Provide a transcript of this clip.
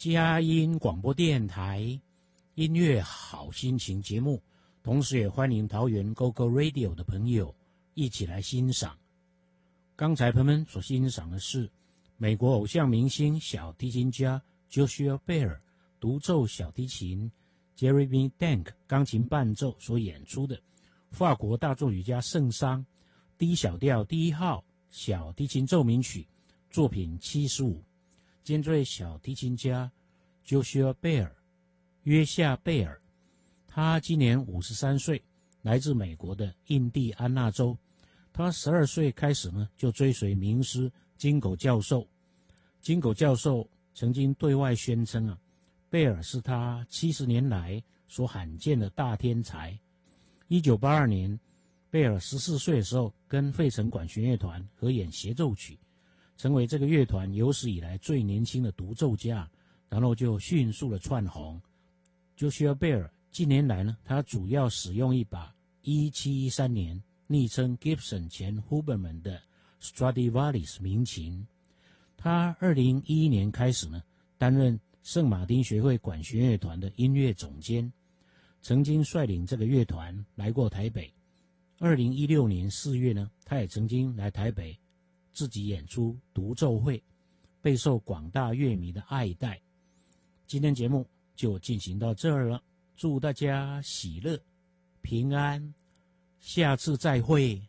佳音广播电台音乐好心情节目，同时也欢迎桃园 GoGo Radio 的朋友一起来欣赏。刚才朋友们所欣赏的是美国偶像明星小提琴家 Joshua Bear 独奏小提琴， Jeremy Denk 钢琴伴奏所演出的法国大作曲家圣桑 D 小调第1号小提琴奏鸣曲作品75。今天这位小提琴家 Joshua Bear 约夏贝尔，他今年53岁，来自美国的印第安纳州。他12岁开始呢，就追随名师金狗教授。金狗教授曾经对外宣称啊，贝尔是他70年来所罕见的大天才。1982年，贝尔14岁的时候，跟费城管弦乐团合演协奏曲，成为这个乐团有史以来最年轻的独奏家，然后就迅速的窜红。Joshua Bear近年来呢，他主要使用一把1713年昵称 Gibson 前 Huberman 的 Stradivarius 名琴。他2011年开始呢，担任圣马丁学会管弦乐团的音乐总监，曾经率领这个乐团来过台北。2016年4月呢，他也曾经来台北自己演出独奏会，备受广大乐迷的爱戴。今天节目就进行到这儿了，祝大家喜乐平安，下次再会。